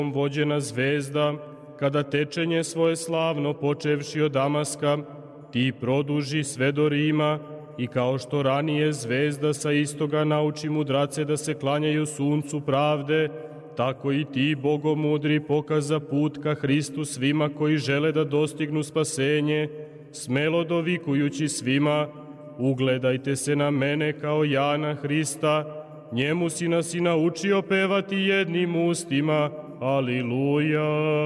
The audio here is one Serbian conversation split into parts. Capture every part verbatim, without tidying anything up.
vođena zvezda, kada tečenje svoje slavno počevši od Damaska, ti produži sve do Rima, i kao što ranije zvezda sa istoga nauči mudrace da se klanjaju suncu pravde, tako i ti, bogomudri, pokaza put ka Hristu svima koji žele da dostignu spasenje, smelo dovikujući svima: ugledajte se na mene kao ja na Hrista, njemu si nas i naučio pevati jednim ustima. Aliluja!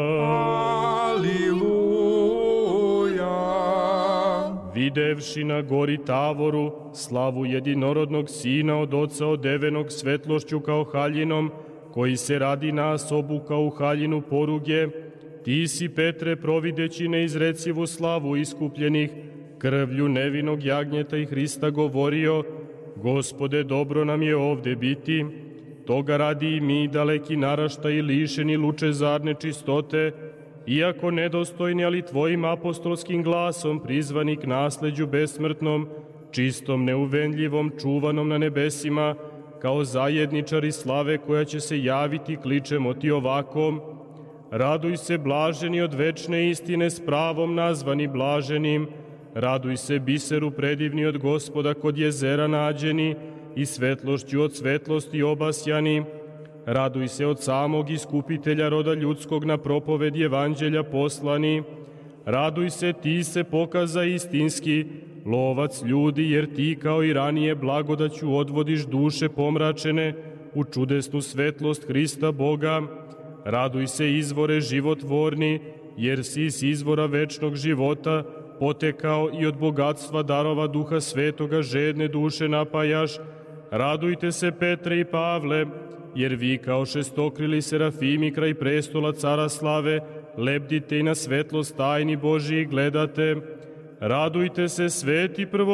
Aliluja! Videvši na gori Tavoru slavu jedinorodnog Sina od Oca odevenog svetlošću kao haljinom, koji se radi nas obukao u haljinu poruge, ti si, Petre, provideći neizrecivu slavu iskupljenih krvlju nevinog jagnjeta i Hrista, govorio: Gospode, dobro nam je ovde biti. Toga radi i mi, daleki naraštaj, lišeni lučezarne čistote, iako nedostojni, ali tvojim apostolskim glasom prizvani k nasleđu besmrtnom, čistom, neuvenljivom, čuvanom na nebesima, kao zajedničari slave koja će se javiti, kličemo ti ovako: raduj se, blaženi od večne istine, s pravom nazvani blaženim, raduj se, biseru predivni od Gospoda, kod jezera nađeni i svetlošću od svetlosti obasjani, raduj se od samog iskupitelja roda ljudskog na propoved evanđelja poslani, raduj se, ti se pokaza istinski, lovac ljudi, jer ti kao i ranije blagodaću odvodiš duše pomračene u čudesnu svetlost Hrista Boga. Raduj se, izvore životvorni, jer si iz izvora večnog života potekao i od bogatstva darova Duha Svetoga žedne duše napajaš. Radujte se, Petre i Pavle, jer vi kao šestokrili serafimi kraj prestola Cara slave lebdite i na svetlost tajni Božiji gledate. Radujte se, sveti prvo